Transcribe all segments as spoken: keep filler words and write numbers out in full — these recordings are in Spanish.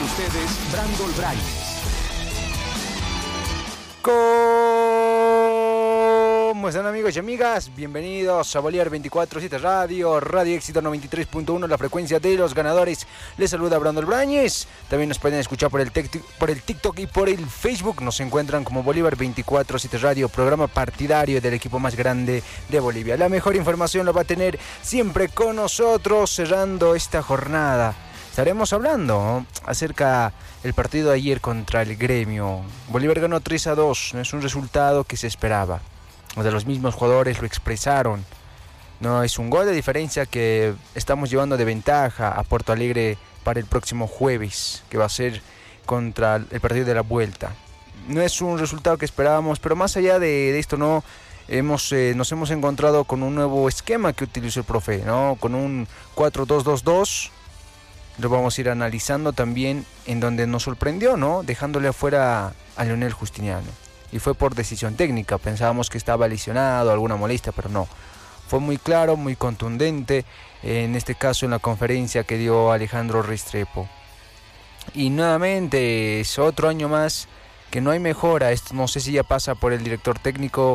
ustedes, Brandol Brañez. ¿Cómo están, amigos y amigas? Bienvenidos a Bolívar veinticuatro siete Radio, Radio Éxito noventa y tres punto uno, la frecuencia de los ganadores. Les saluda Brandol Brañez. También nos pueden escuchar por el, tec- por el TikTok y por el Facebook. Nos encuentran como Bolívar veinticuatro siete Radio, programa partidario del equipo más grande de Bolivia. La mejor información la va a tener siempre con nosotros, cerrando esta jornada. Estaremos hablando, ¿no?, acerca del partido de ayer contra el Gremio. Bolívar ganó tres a dos, no es un resultado que se esperaba. O de los mismos jugadores lo expresaron. No es un gol de diferencia que estamos llevando de ventaja a Porto Alegre para el próximo jueves, que va a ser contra el partido de la vuelta. No es un resultado que esperábamos, pero más allá de, de esto, no hemos eh, nos hemos encontrado con un nuevo esquema que utilizó el profe, ¿no? Con un cuatro dos dos dos. Lo vamos a ir analizando también, en donde nos sorprendió, ¿no?, dejándole afuera a Leonel Justiniano. Y fue por decisión técnica. Pensábamos que estaba lesionado, alguna molestia, pero no. Fue muy claro, muy contundente, en este caso en la conferencia que dio Alejandro Restrepo. Y nuevamente es otro año más que no hay mejora. Esto no sé si ya pasa por el director técnico,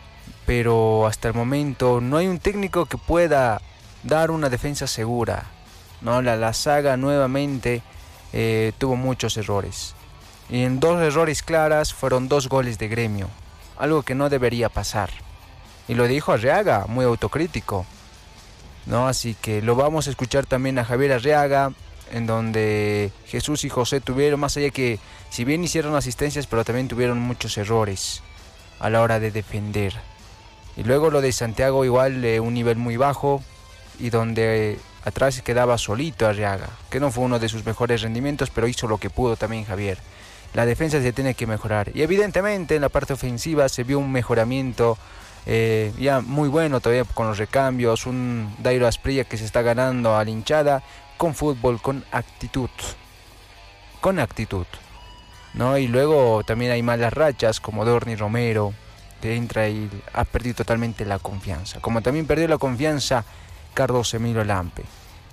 pero hasta el momento no hay un técnico que pueda dar una defensa segura, ¿no? La, la saga nuevamente eh, tuvo muchos errores. Y en dos errores claras fueron dos goles de Gremio, algo que no debería pasar. Y lo dijo Arriaga, muy autocrítico, ¿no? Así que lo vamos a escuchar también a Javier Arriaga, en donde Jesús y José tuvieron, más allá que si bien hicieron asistencias, pero también tuvieron muchos errores a la hora de defender. Y luego lo de Santiago, igual eh, un nivel muy bajo, y donde eh, atrás quedaba solito Arriaga, que no fue uno de sus mejores rendimientos, pero hizo lo que pudo también Javier. La defensa se tiene que mejorar, y evidentemente en la parte ofensiva se vio un mejoramiento eh, ya muy bueno todavía con los recambios, un Dairo Asprilla que se está ganando a la hinchada con fútbol, con actitud, con actitud, ¿no? Y luego también hay malas rachas como Dorni Romero, que entra y ha perdido totalmente la confianza, como también perdió la confianza Carlos Emilio Lampe.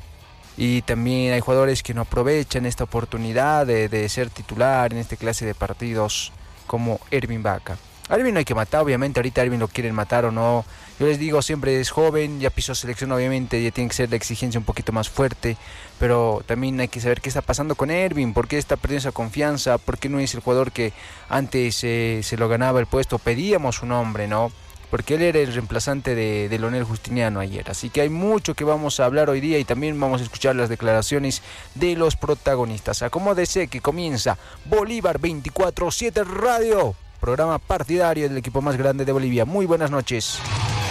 Y también hay jugadores que no aprovechan esta oportunidad de, de ser titular en esta clase de partidos, como Ervin Vaca. A Ervin no hay que matar, obviamente, ahorita Ervin lo quieren matar o no. Yo les digo, siempre es joven, ya pisó selección, obviamente, ya tiene que ser la exigencia un poquito más fuerte. Pero también hay que saber qué está pasando con Ervin, por qué está perdiendo esa confianza, por qué no es el jugador que antes eh, se lo ganaba el puesto, pedíamos su nombre, ¿no? Porque él era el reemplazante de, de Leonel Justiniano ayer. Así que hay mucho que vamos a hablar hoy día y también vamos a escuchar las declaraciones de los protagonistas. Acomódese que comienza Bolívar veinticuatro siete Radio, programa partidario del equipo más grande de Bolivia. Muy buenas noches.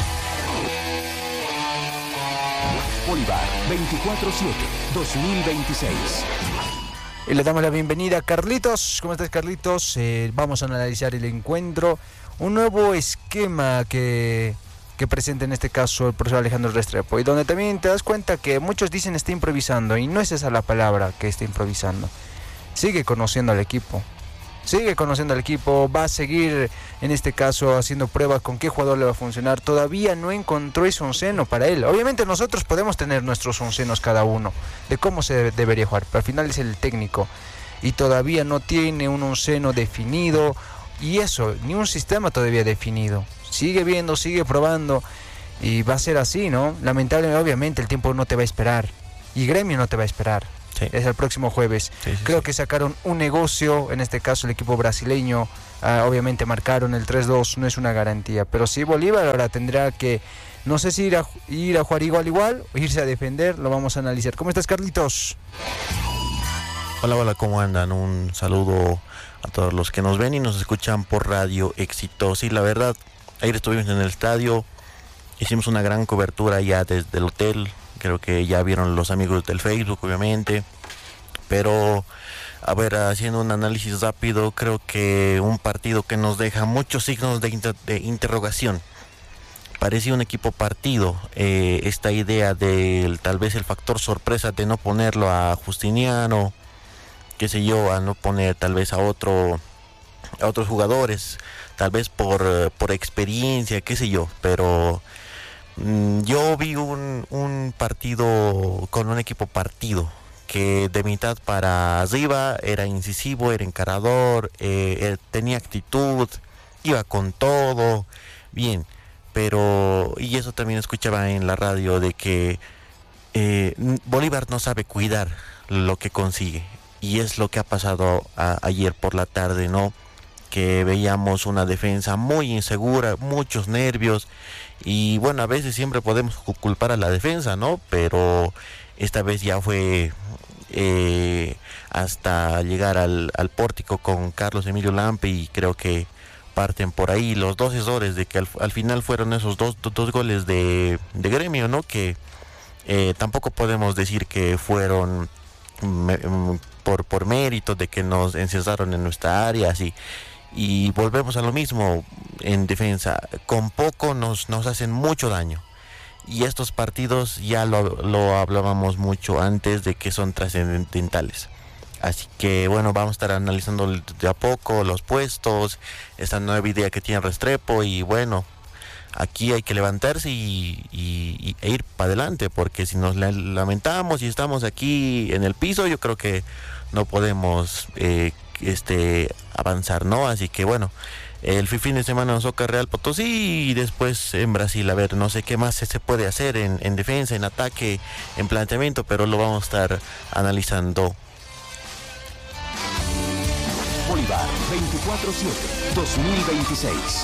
Bolívar veinticuatro siete dos mil veintiséis. Y le damos la bienvenida a Carlitos. ¿Cómo estás, Carlitos? Eh, vamos a analizar el encuentro. Un nuevo esquema que, que presenta en este caso el profesor Alejandro Restrepo, y donde también te das cuenta que muchos dicen está improvisando, y no es esa la palabra que está improvisando. Sigue conociendo al equipo, sigue conociendo al equipo, va a seguir en este caso haciendo pruebas con qué jugador le va a funcionar. Todavía no encontró ese onceno para él. Obviamente nosotros podemos tener nuestros oncenos cada uno, de cómo se debería jugar, pero al final es el técnico, y todavía no tiene un onceno definido. Y eso, ni un sistema todavía definido. Sigue viendo, sigue probando, y va a ser así, ¿no? Lamentablemente, obviamente, el tiempo no te va a esperar, y Gremio no te va a esperar. Sí. Es el próximo jueves. Sí, sí, Creo sí. que sacaron un negocio, en este caso el equipo brasileño. Uh, obviamente marcaron el tres dos, no es una garantía. Pero sí, Bolívar ahora tendrá que, no sé si ir a, ir a jugar igual igual o irse a defender. Lo vamos a analizar. ¿Cómo estás, Carlitos? Hola, hola, ¿cómo andan? Un saludo a todos los que nos ven y nos escuchan por Radio Éxito. Sí, la verdad, ayer estuvimos en el estadio, hicimos una gran cobertura ya desde el hotel. Creo que ya vieron los amigos del Facebook, obviamente. Pero, a ver, haciendo un análisis rápido, creo que un partido que nos deja muchos signos de, inter- de interrogación. Parecía un equipo partido. Eh, esta idea del tal vez el factor sorpresa de no ponerlo a Justiniano, qué sé yo, a no poner tal vez a otro a otros jugadores, tal vez por, por experiencia, qué sé yo, pero mmm, yo vi un, un partido con un equipo partido, que de mitad para arriba era incisivo, era encarador, eh, tenía actitud, iba con todo, bien, pero, y eso también escuchaba en la radio de que eh, Bolívar no sabe cuidar lo que consigue, y es lo que ha pasado a, ayer por la tarde, ¿no? Que veíamos una defensa muy insegura, muchos nervios, y bueno, a veces siempre podemos culpar a la defensa, ¿no? Pero esta vez ya fue eh, hasta llegar al, al pórtico con Carlos Emilio Lampe, y creo que parten por ahí los dos errores de que al, al final fueron esos dos, dos goles de, de Gremio, ¿no? Que eh, tampoco podemos decir que fueron me, por, por mérito de que nos encerraron en nuestra área, así. Y volvemos a lo mismo en defensa, con poco nos, nos hacen mucho daño, y estos partidos ya lo, lo hablábamos mucho antes de que son trascendentales. Así que bueno, vamos a estar analizando de a poco los puestos, esta nueva idea que tiene Restrepo, y bueno, aquí hay que levantarse y, y, y e ir para adelante, porque si nos lamentamos y estamos aquí en el piso, yo creo que no podemos eh, este avanzar, ¿no? Así que bueno, el fin de semana nos toca Real Potosí y después en Brasil. A ver, no sé qué más se puede hacer en, en defensa, en ataque, en planteamiento, pero lo vamos a estar analizando. Bolívar veinticuatro siete dos mil veintiséis.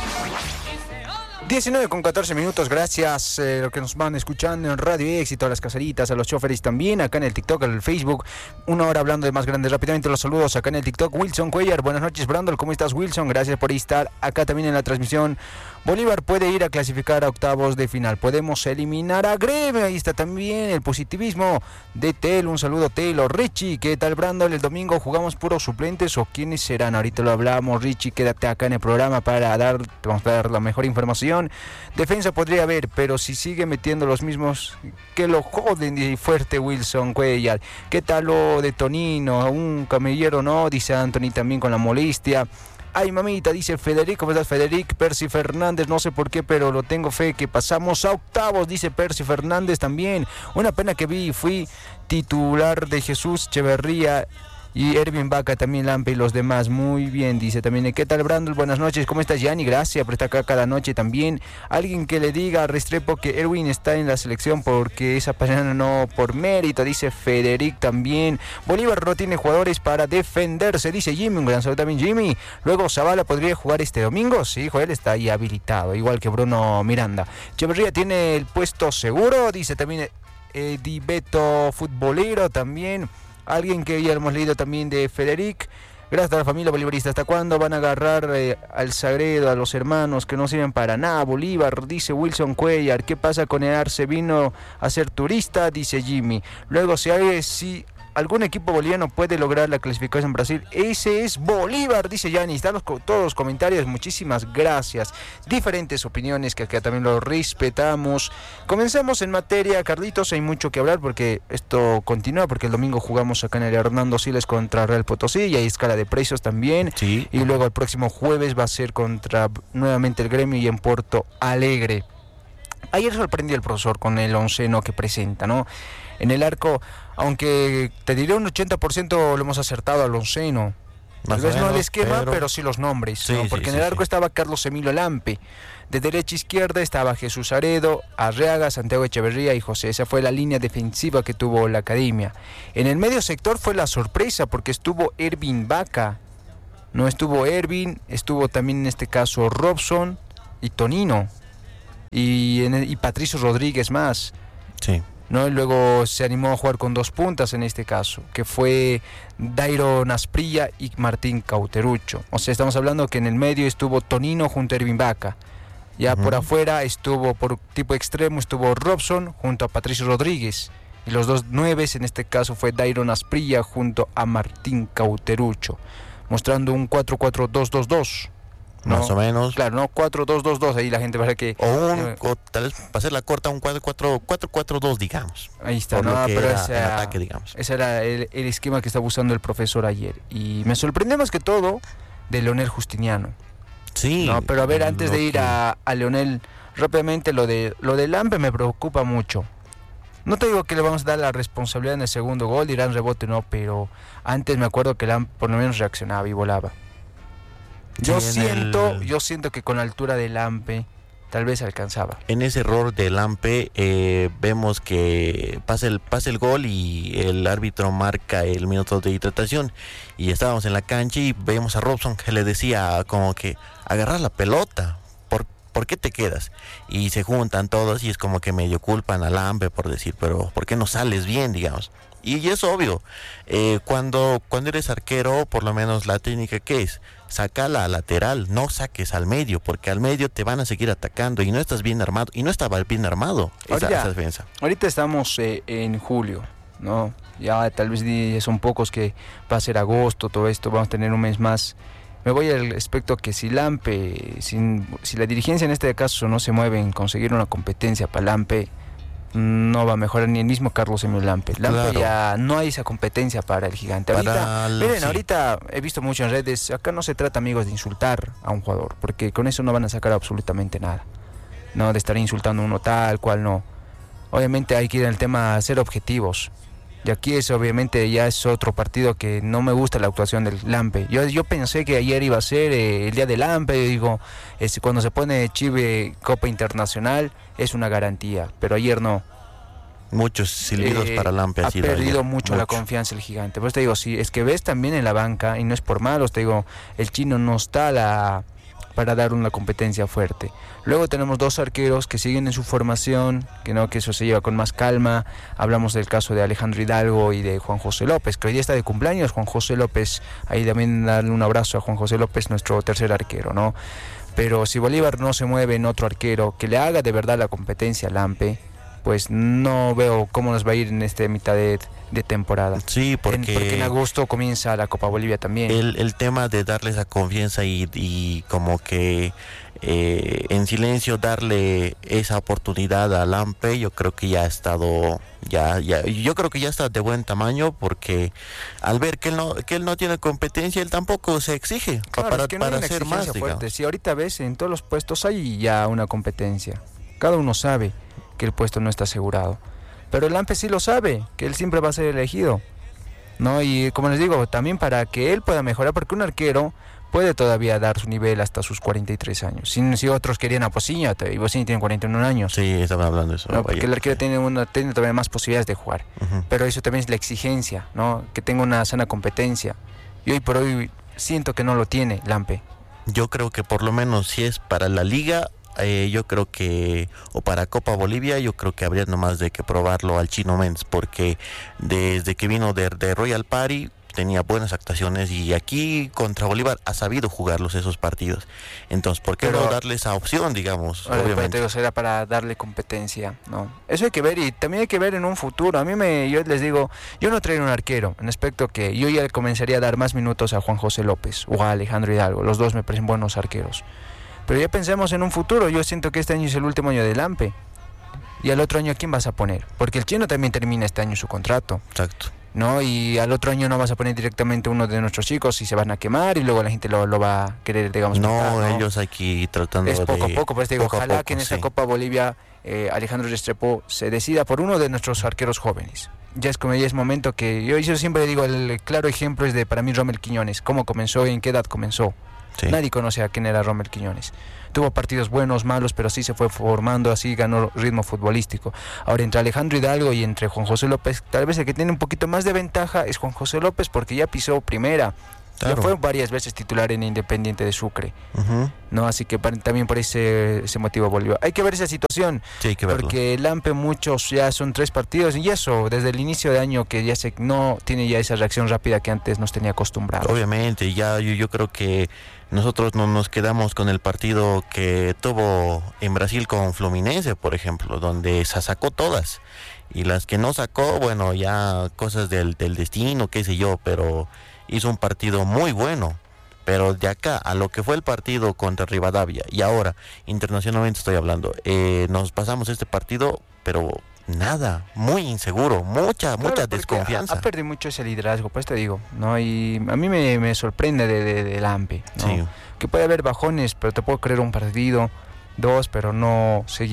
diecinueve con catorce minutos, gracias a eh, los que nos van escuchando en Radio Éxito, a las caseritas, a los choferes también, acá en el TikTok, en el Facebook, una hora hablando de más grandes. Rápidamente los saludos acá en el TikTok, Wilson Cuellar, buenas noches Brandol, ¿cómo estás Wilson? Gracias por estar acá también en la transmisión. Bolívar puede ir a clasificar a octavos de final, podemos eliminar a Gremio, ahí está también el positivismo de Tel, un saludo Telo. Richie, ¿qué tal Brandol? El domingo jugamos puros suplentes o quiénes serán, ahorita lo hablamos. Richie, quédate acá en el programa para dar, te vamos a dar la mejor información. Defensa podría haber, pero si sigue metiendo los mismos, que lo joden, y fuerte Wilson Cuellar. ¿Qué tal lo de Tonino? Un camellero no, dice Anthony también con la molestia. Ay mamita, dice Federico, ¿cómo estás Federic? Percy Fernández, no sé por qué, pero lo tengo fe que pasamos a octavos, dice Percy Fernández también. Una pena que vi, fui titular de Jesús Echeverría y Ervin Vaca también, Lampe y los demás. Muy bien, dice también. ¿Qué tal Brandol? Buenas noches, ¿cómo estás Yanni? Gracias por estar acá cada noche también. Alguien que le diga a Restrepo que Erwin está en la selección porque esa pasada no por mérito, dice Federic también. Bolívar no tiene jugadores para defenderse, dice Jimmy. Un gran saludo también Jimmy. Luego Zavala podría jugar este domingo. Sí, hijo, él está ahí habilitado, igual que Bruno Miranda. Echeverría tiene el puesto seguro, dice también Edibeto Futbolero también. Alguien que ya hemos leído también de Federic. Gracias a la familia bolivarista. ¿Hasta cuándo van a agarrar eh, al Sagredo, a los hermanos que no sirven para nada? Bolívar, dice Wilson Cuellar. ¿Qué pasa con el Arce? Vino a ser turista, dice Jimmy. Luego, si hay, si algún equipo boliviano puede lograr la clasificación en Brasil, ese es Bolívar, dice Yanni. Están los, todos los comentarios, muchísimas gracias. Diferentes opiniones que acá también lo respetamos. Comencemos en materia, Carlitos, hay mucho que hablar porque esto continúa, porque el domingo jugamos acá en el Hernando Siles contra Real Potosí y hay escala de precios también. Sí. Y luego el próximo jueves va a ser contra nuevamente el Gremio y en Porto Alegre. Ayer sorprendió el profesor con el onceno que presenta, ¿no? En el arco, aunque te diré un ochenta por ciento lo hemos acertado al onceno. Tal vez no el esquema, pero, pero sí los nombres, sí, ¿no? Porque sí, en el arco sí. estaba Carlos Emilio Lampe. De derecha a izquierda estaba Jesús Aredo, Arriaga, Santiago Echeverría y José. Esa fue la línea defensiva que tuvo la academia. En el medio sector fue la sorpresa porque estuvo Ervin Vaca. No estuvo Ervin, estuvo también en este caso Robson y Tonino. Y, en el, y Patricio Rodríguez más. Sí. ¿No? Y luego se animó a jugar con dos puntas en este caso, que fue Dairo Nasprilla y Martín Cauterucho. O sea, estamos hablando que en el medio estuvo Tonino junto a Ervin Vaca. Ya uh-huh. por afuera estuvo, por tipo extremo, estuvo Robson junto a Patricio Rodríguez. Y los dos nueves, en este caso, fue Dairo Nasprilla junto a Martín Cauterucho. Mostrando un cuatro cuatro dos dos dos. ¿No? Más o menos. Claro, ¿no? cuatro dos dos dos, ahí la gente parece que... O, un, eh, o tal vez para hacer la corta, un cuatro cuatro dos, digamos. Ahí está, no, pero era ese era, ataque, digamos. Ese era el, el esquema que estaba usando el profesor ayer. Y me sorprendió más que todo de Leonel Justiniano. Sí. No, pero a ver, antes de ir que... a, a Leonel, rápidamente lo de lo de Lampe me preocupa mucho. No te digo que le vamos a dar la responsabilidad en el segundo gol, dirán rebote, no, pero antes me acuerdo que Lampe por lo menos reaccionaba y volaba. Yo Sí, en siento, el- yo siento que con la altura de Lampe tal vez alcanzaba. En ese error de Lampe eh, vemos que pasa el, pasa el gol y el árbitro marca el minuto de hidratación y estábamos en la cancha y vemos a Robson que le decía como que agarrar la pelota, ¿por, ¿por qué te quedas? Y se juntan todos y es como que medio culpan a Lampe por decir, pero ¿por qué no sales bien, digamos? Y, y es obvio, eh, cuando, cuando eres arquero, por lo menos la técnica que es, sacala a lateral, no saques al medio, porque al medio te van a seguir atacando y no estás bien armado, y no estaba bien armado esa, Ahorita- esa defensa. Ahorita estamos eh, en julio, ¿no? Ya tal vez di- son pocos que va a ser agosto, todo esto, vamos a tener un mes más. Me voy al aspecto que si Lampe, sin- si la dirigencia en este caso no se mueve en conseguir una competencia para Lampe, no va a mejorar ni el mismo Carlos Emil Lampe. Lampe Claro. ya no hay esa competencia para el gigante. Ahorita, Para el- miren, sí. ahorita he visto mucho en redes, acá no se trata, amigos, de insultar a un jugador, porque con eso no van a sacar absolutamente nada. No, de estar insultando a uno tal cual, no. Obviamente hay que ir en el tema a ser objetivos. Y aquí es obviamente ya es otro partido que no me gusta la actuación del Lampe. Yo, yo pensé que ayer iba a ser eh, el día del Lampe, yo digo, es, cuando se pone Chive Copa Internacional es una garantía, pero ayer no. Muchos silbidos Eh, para Lampe ha ha sido perdido ayer, mucho, la confianza el gigante. Pues te digo, sí, es que ves también en la banca, y no es por malos, te digo, el chino no está la, para dar una competencia fuerte. Luego tenemos dos arqueros que siguen en su formación, que no, que eso se lleva con más calma. Hablamos del caso de Alejandro Hidalgo y de Juan José López, que hoy día está de cumpleaños Juan José López. Ahí también darle un abrazo a Juan José López, nuestro tercer arquero, ¿no? Pero si Bolívar no se mueve en otro arquero que le haga de verdad la competencia a Lampe, pues no veo cómo nos va a ir en esta mitad de, de temporada. Sí, porque, En, porque en agosto comienza la Copa Bolivia también. el, el tema de darle esa confianza y, y como que eh, en silencio darle esa oportunidad a Lampe, yo creo que ya ha estado, ya, ya, yo creo que ya está de buen tamaño, porque al ver que él no, que él no tiene competencia, él tampoco se exige pa- Claro, para, es que no hay para una hacer más, exigencia digamos. fuerte. Si ahorita ves, en todos los puestos hay ya una competencia. Cada uno sabe que el puesto no está asegurado. Pero el Lampe sí lo sabe, que él siempre va a ser elegido, ¿no? Y como les digo, también para que él pueda mejorar, porque un arquero puede todavía dar su nivel hasta sus cuarenta y tres años. Si, si otros querían a Pocinho, y Pocinho tiene cuarenta y un años. Sí, estaban hablando de eso. ¿no? Porque ayer. el arquero tiene, una, tiene todavía más posibilidades de jugar. Ujú. Pero eso también es la exigencia, ¿no? Que tenga una sana competencia. Y hoy por hoy siento que no lo tiene Lampe. Yo creo que por lo menos si es para la liga, eh, yo creo que, o para Copa Bolivia, yo creo que habría nomás de que probarlo al Chino Menz, porque desde que vino de, de Royal Party tenía buenas actuaciones y aquí contra Bolívar ha sabido jugarlos esos partidos. Entonces, ¿por qué Pero- no darle esa opción, digamos? Ahora, pero obviamente. te digo, será para darle competencia, ¿no? Eso hay que ver y también hay que ver en un futuro. A mí me, yo les digo, yo no traigo un arquero, en aspecto que yo ya le comenzaría a dar más minutos a Juan José López o a Alejandro Hidalgo. Los dos me parecen buenos arqueros. Pero ya pensemos en un futuro. Yo siento que este año es el último año de Lampe. Y al otro año, ¿a quién vas a poner? Porque el chino también termina este año su contrato, Exacto. ¿no? Y al otro año no vas a poner directamente uno de nuestros chicos y se van a quemar y luego la gente lo, lo va a querer, digamos, No, matar, ¿no? ellos aquí tratando Es poco de... a poco, pues te digo, poco a ojalá poco, que en esta sí. Copa Bolivia eh, Alejandro Restrepo se decida por uno de nuestros arqueros jóvenes. Ya es como ya es momento que, yo, yo siempre digo, el claro ejemplo es de para mí Rommel Quiñones, cómo comenzó y en qué edad comenzó. Sí. Nadie conoce a quién era Rommel Quiñones. Tuvo partidos buenos, malos, pero así se fue formando, así ganó ritmo futbolístico. Ahora, entre Alejandro Hidalgo y entre Juan José López, tal vez el que tiene un poquito más de ventaja es Juan José López, porque ya pisó primera. Claro. Ya fue varias veces titular en Independiente de Sucre, Ujú. ¿no? Así que para- también por ese, ese motivo volvió. Hay que ver esa situación, Sí, hay que verlo. porque Lampe muchos ya son tres partidos, y eso, desde el inicio de año que ya se, no tiene ya esa reacción rápida que antes nos tenía acostumbrados. Obviamente, ya yo, yo creo que nosotros no nos quedamos con el partido que tuvo en Brasil con Fluminense, por ejemplo, donde se sacó todas. Y las que no sacó, bueno, ya cosas del, del destino, qué sé yo, pero hizo un partido muy bueno. Pero de acá a lo que fue el partido contra Rivadavia, y ahora, internacionalmente estoy hablando, eh, nos pasamos este partido, pero nada, muy inseguro, mucha, Claro, mucha porque desconfianza. Ha, ha perdido mucho ese liderazgo, pues te digo, ¿no? Y a mí me, me sorprende de, de, de Lampe, ¿no? Sí. Que puede haber bajones, pero te puedo creer un partido, dos, pero no seguido.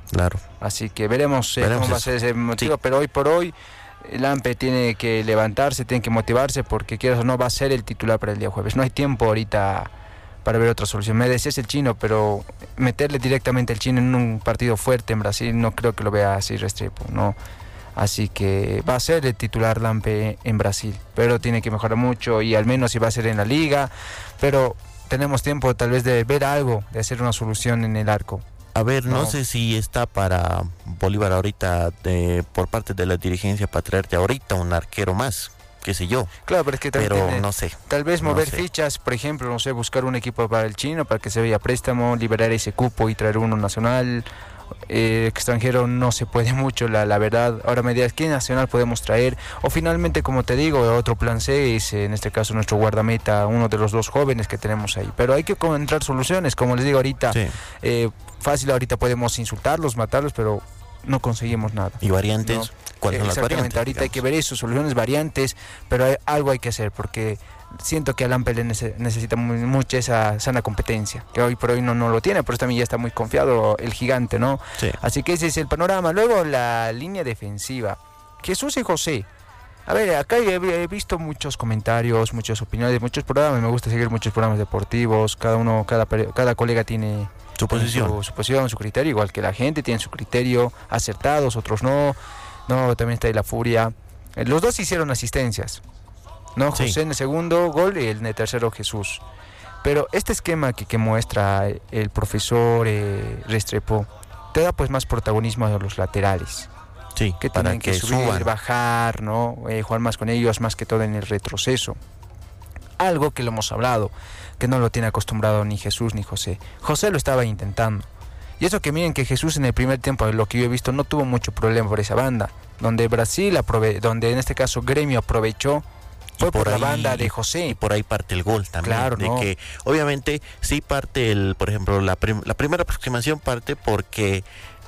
Claro. Así que veremos, eh, Veremos cómo va a eso. ser ese motivo, Sí. pero hoy por hoy el Lampe tiene que levantarse, tiene que motivarse, porque quieras o no va a ser el titular para el día jueves. No hay tiempo ahorita para ver otra solución. Me decías el Chino, pero meterle directamente el Chino en un partido fuerte en Brasil no creo que lo vea así Restrepo, ¿no? Así que va a ser el titular Lampe en Brasil, pero tiene que mejorar mucho, y al menos si va a ser en la liga, pero tenemos tiempo tal vez de ver algo, de hacer una solución en el arco. A ver, no, No. sé si está para Bolívar ahorita de, por parte de la dirigencia para traerte ahorita un arquero más, qué sé yo, Claro, pero es que también pero tiene- no sé. tal vez no mover sé. fichas, por ejemplo, no sé, buscar un equipo para el Chino para que se vaya a préstamo, liberar ese cupo y traer uno nacional. Eh, extranjero no se puede mucho, la, la verdad. Ahora me dirás, ¿qué nacional podemos traer? O finalmente, como te digo, otro plan C es, en este caso, nuestro guardameta, uno de los dos jóvenes que tenemos ahí. Pero hay que encontrar soluciones, como les digo ahorita. Sí. Eh, fácil, ahorita podemos insultarlos, matarlos, pero no conseguimos nada. ¿Y variantes? No. ¿Cuáles son las Exactamente, variantes? ahorita hay que digamos? ver eso, soluciones, variantes, pero hay, algo hay que hacer, porque siento que Alampe le nece- necesita muy, mucha esa sana competencia, que hoy por hoy no, no lo tiene, por eso también ya está muy confiado el gigante, ¿no? Sí. Así que ese es el panorama. Luego la línea defensiva, Jesús y José. A ver, acá he, he visto muchos comentarios, muchas opiniones, muchos programas, me gusta seguir muchos programas deportivos, cada uno, cada, pere- cada colega tiene Su posición. su, su posición, su criterio, igual que la gente tiene su criterio, acertados, otros no. No, también está ahí la furia. Eh, Los dos hicieron asistencias, ¿no? Sí. José en el segundo gol y el en el tercero Jesús. Pero este esquema que, que muestra el profesor eh, Restrepo te da pues más protagonismo a los laterales, Sí, que para tienen que, que subir, suban. bajar, ¿no? Eh, jugar más con ellos, más que todo en el retroceso. Algo que lo hemos hablado, que no lo tiene acostumbrado ni Jesús ni José. José lo estaba intentando. Y eso que miren que Jesús en el primer tiempo, lo que yo he visto, no tuvo mucho problema por esa banda. Donde Brasil, aprove donde en este caso Gremio aprovechó, fue por, por la ahí- banda de Y José. por ahí parte el gol también. Claro, de no. que obviamente sí parte el, por ejemplo, la, prim- la primera aproximación parte porque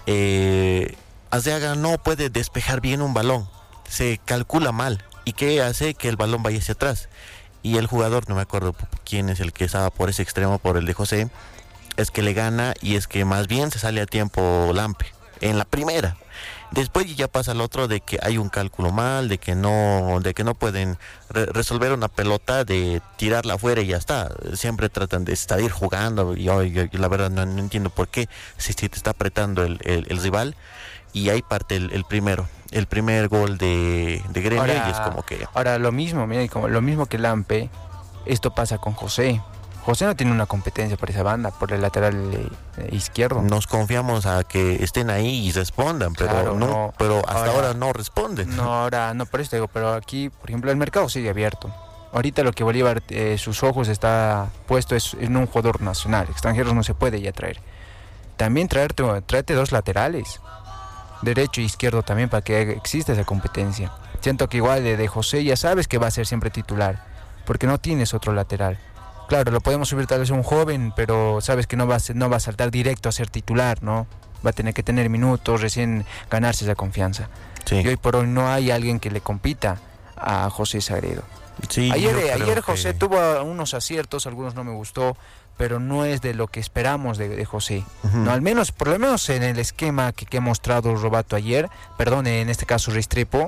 eh, Arteaga no puede despejar bien un balón. Se calcula mal. ¿Y qué hace? Que el balón vaya hacia atrás. Y el jugador, no me acuerdo quién es el que estaba por ese extremo, por el de José, es que le gana y es que más bien se sale a tiempo Lampe. En la primera. Después ya pasa el otro de que hay un cálculo mal, de que no, de que no pueden re- resolver una pelota, de tirarla afuera y ya está. Siempre tratan de estar ir jugando y yo, yo- yo la verdad no, no entiendo por qué, si, si te está apretando el, el- el rival. Y ahí parte el, el primero, el primer gol de, de Gremio. Ahora- Y es como que Ahora lo mismo, miren, como lo mismo que Lampe, esto pasa con José. José no tiene una competencia por esa banda, por el lateral eh, izquierdo. nos confiamos a que estén ahí y respondan, pero Claro, no, no. pero hasta Ahora- ahora, no responden. No, ahora no, por eso te digo, pero aquí, por ejemplo, el mercado sigue abierto. Ahorita lo que Bolívar, eh, sus ojos está puesto es en un jugador nacional. Extranjeros no se puede ya traer. También traerte, tráete dos laterales, derecho e izquierdo también, para que exista esa competencia. Siento que igual de, de José ya sabes que va a ser siempre titular, porque no tienes otro lateral. Claro, lo podemos subir tal vez a un joven, pero sabes que no va a, ser- no va a saltar directo a ser titular, ¿no? Va a tener que tener minutos, recién ganarse esa confianza. Sí, Y hoy por hoy no hay alguien que le compita a José Sagredo. sí, Ayer, yo eh, creo ayer que- José tuvo unos aciertos, algunos no me gustó, pero no es de lo que esperamos de, de José. Ujú. No, al menos, por lo menos en el esquema que, que ha mostrado Robato ayer, perdón, en este caso Restrepo,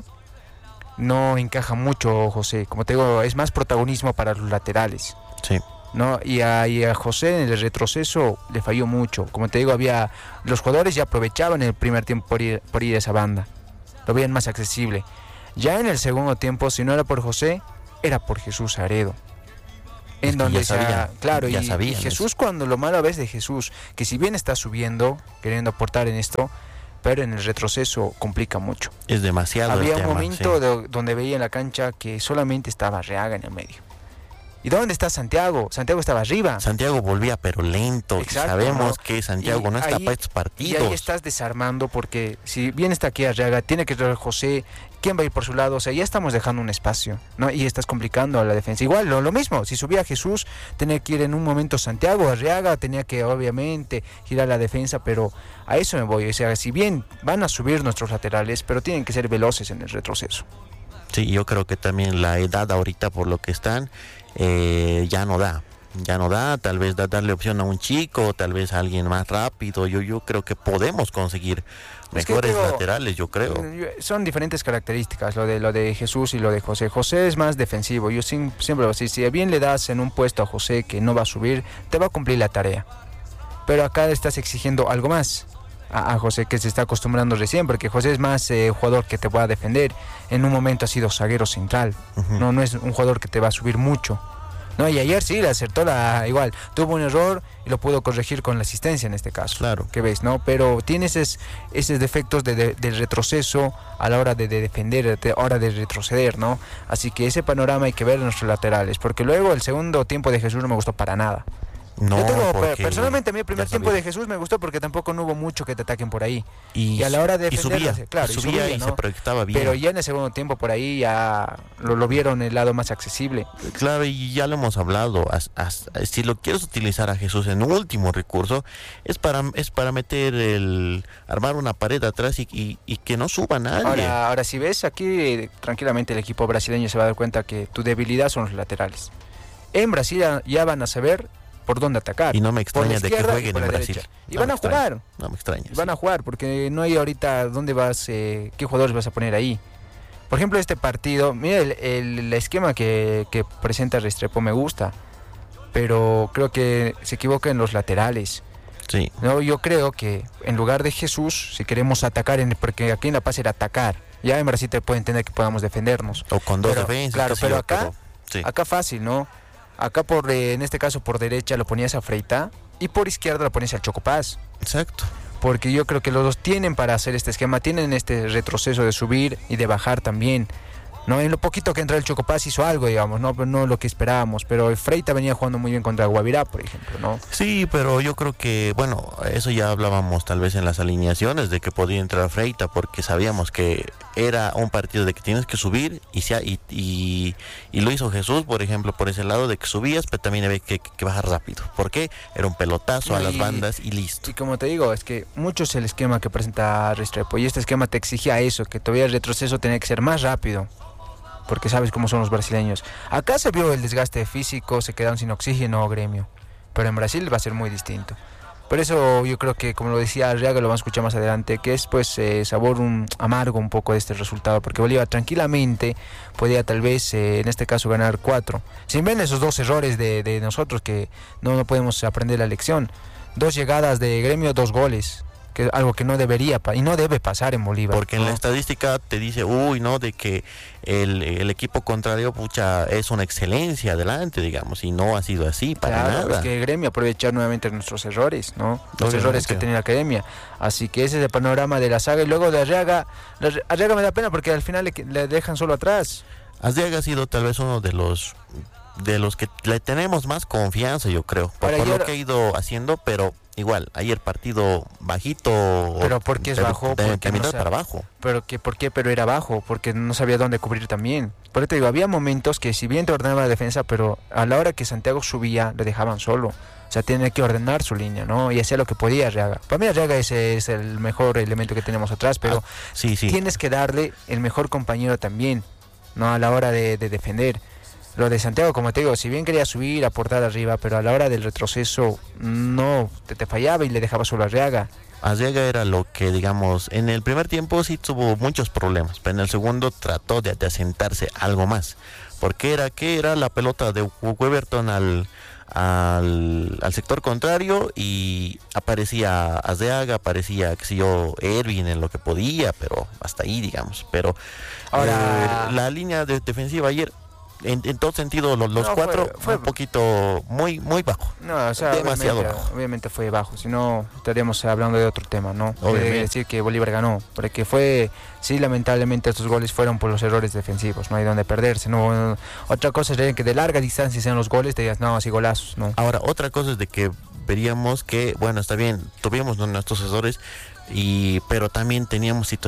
no encaja mucho José. Como te digo, es más protagonismo para los laterales, Sí. ¿no? Y a, y a José en el retroceso le falló mucho. Como te digo, había los jugadores ya aprovechaban el primer tiempo por ir, por ir a esa banda. Lo veían más accesible. Ya en el segundo tiempo, si no era por José, era por Jesús Aredo. En Es que donde ya se ha- sabían, claro, ya y, sabían y Jesús, cuando lo malo ves de Jesús, que si bien está subiendo, queriendo aportar en esto, pero en el retroceso complica mucho. Es demasiado Había el un tema, momento sí. de- donde veía en la cancha que solamente estaba Arreaga en el medio. ¿Y dónde está Santiago? Santiago estaba arriba. Santiago volvía pero lento. Exacto, y sabemos ¿no? que Santiago Y no está ahí- para estos Y partidos. ahí estás desarmando, porque si bien está aquí Arreaga, tiene que traer José, ¿quién va a ir por su lado? O sea, ya estamos dejando un espacio, ¿no? Y estás complicando a la defensa. Igual, lo, lo mismo, si subía Jesús, tenía que ir en un momento Santiago, Arreaga, tenía que obviamente girar la defensa, pero a eso me voy. O sea, si bien van a subir nuestros laterales, pero tienen que ser veloces en el retroceso. Sí, yo creo que también la edad ahorita por lo que están eh, ya no da. ya no da, tal vez da, darle opción a un chico, tal vez a alguien más rápido. Yo yo creo que podemos conseguir mejores es que, digo, laterales, yo creo. Son diferentes características, lo de lo de Jesús y lo de José. José es más defensivo. Yo sin, siempre lo digo, si bien le das en un puesto a José que no va a subir, te va a cumplir la tarea. Pero acá le estás exigiendo algo más a, a José, que se está acostumbrando recién, porque José es más eh, jugador que te va a defender. En un momento ha sido zaguero central. Uh-huh. No, no es un jugador que te va a subir mucho. No, y ayer sí le acertó la igual, tuvo un error y lo pudo corregir con la asistencia en este caso. Claro. ¿Qué ves, no? Pero tiene esos, esos defectos de, de, del retroceso a la hora de, de defender, a la hora de retroceder, ¿no? Así que ese panorama hay que ver en nuestros laterales, porque luego el segundo tiempo de Jesús no me gustó para nada. No, Yo tengo, porque personalmente a mí el primer tiempo de Jesús me gustó porque tampoco no hubo mucho que te ataquen por ahí. Y, y a la hora de defender, y subía, claro, y subía, y, subía, y ¿no? se proyectaba bien. Pero ya en el segundo tiempo por ahí ya lo, lo vieron el lado más accesible. Claro, y ya lo hemos hablado. As, as, si lo quieres utilizar a Jesús en último recurso, es para es para meter el armar una pared atrás y, y, y que no suba nadie. Ahora, ahora si ves aquí tranquilamente el equipo brasileño se va a dar cuenta que tu debilidad son los laterales. En Brasil ya, ya van a saber por dónde atacar. Y no me extraña de que jueguen en Brasil. Y no van a jugar. No me extraña. Van a jugar porque no hay ahorita dónde vas, eh, qué jugadores vas a poner ahí. Por ejemplo, este partido, mira el, el, el esquema que, que presenta Restrepo me gusta, pero creo que se equivoca en los laterales. Sí. No, yo creo que en lugar de Jesús, si queremos atacar, en, porque aquí en La Paz era atacar, ya en Brasil te puede entender que podamos defendernos. O con dos pero, defensas. Claro, pero acá, pero, sí. acá fácil, ¿no? Acá por, eh, en este caso por derecha lo ponías a Freita y por izquierda lo ponías a Chocopaz. Exacto. Porque yo creo que los dos tienen para hacer este esquema, tienen este retroceso de subir y de bajar también. No, en lo poquito que entró el Chocopaz hizo algo, digamos, no, pero no lo que esperábamos, pero Freita venía jugando muy bien contra Guavirá, por ejemplo, ¿no? Sí, pero yo creo que, bueno, eso ya hablábamos tal vez en las alineaciones de que podía entrar Freita, porque sabíamos que era un partido de que tienes que subir y, sea, y, y, y lo hizo Jesús, por ejemplo, por ese lado de que subías, pero también había que, que bajar rápido. ¿Por qué? Era un pelotazo y, a las bandas y listo. Y como te digo, es que mucho es el esquema que presenta Restrepo y este esquema te exigía eso, que todavía el retroceso tenía que ser más rápido. Porque sabes cómo son los brasileños. Acá se vio el desgaste físico, se quedaron sin oxígeno, Gremio. Pero en Brasil va a ser muy distinto. Por eso yo creo que, como lo decía Arriaga, lo vamos a escuchar más adelante, que es pues eh, sabor un, amargo un poco de este resultado. Porque Bolívar tranquilamente podía tal vez, eh, en este caso, ganar cuatro. Sin ver esos dos errores de, de nosotros que no, no podemos aprender la lección. Dos llegadas de Gremio, dos goles. Que es algo que no debería y no debe pasar en Bolívar. Porque en ¿no? la estadística te dice, uy, no, de que el, el equipo contrario, pucha, es una excelencia adelante, digamos, y no ha sido así para claro, nada. Es que el Gremio aprovechar nuevamente nuestros errores, ¿no? Los Obviamente. errores que tenía la Academia. Así que ese es el panorama de la saga. Y luego de Arriaga, Arriaga me da pena porque al final le, le dejan solo atrás. Arriaga ha sido tal vez uno de los de los que le tenemos más confianza, yo creo, por, por ayer, lo que ha ido haciendo, pero igual, ayer partido bajito. Pero ¿por qué es bajo? De, de, de mitad no para abajo. Pero que, ¿por qué? Pero era bajo, porque no sabía dónde cubrir también. Por eso te digo, había momentos que si bien te ordenaba la defensa, pero a la hora que Santiago subía, le dejaban solo. O sea, tiene que ordenar su línea, ¿no? Y hacía lo que podía Arriaga. Para mí Arriaga ese es el mejor elemento que tenemos atrás, pero ah, sí, sí. tienes que darle el mejor compañero también, ¿no? A la hora de, de defender. Lo de Santiago, como te digo, si bien quería subir, aportar arriba, pero a la hora del retroceso no, te, te fallaba y le dejaba solo a Arriaga. Arriaga era lo que, digamos, en el primer tiempo sí tuvo muchos problemas, pero en el segundo trató de, de asentarse algo más. Porque era que era la pelota de Weberton al, al, al sector contrario y aparecía Arriaga, aparecía, qué sé yo, Erwin en lo que podía, pero hasta ahí, digamos. Pero ahora eh, la línea de, defensiva ayer, En, en todo sentido, los, los no, cuatro fue, fue un poquito muy muy bajo. No, o sea, demasiado obviamente, bajo. Obviamente fue bajo, si no estaríamos hablando de otro tema, ¿no? Obviamente. De decir que Bolívar ganó, porque fue, sí, lamentablemente estos goles fueron por los errores defensivos, no hay donde perderse, no. Otra cosa es que de larga distancia sean los goles, te digas, no, así golazos, ¿no? Ahora, otra cosa es de que veríamos que, bueno, está bien, tuvimos nuestros errores, y pero también teníamos situaciones